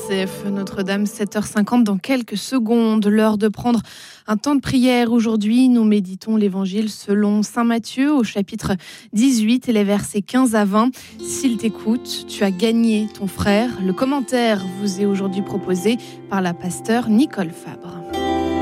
RCF Notre-Dame, 7h50 dans quelques secondes. L'heure de prendre un temps de prière. Aujourd'hui, nous méditons l'évangile selon saint Matthieu au chapitre 18 et les versets 15 à 20. S'il t'écoute, tu as gagné ton frère. Le commentaire vous est aujourd'hui proposé par la pasteure Nicole Fabre.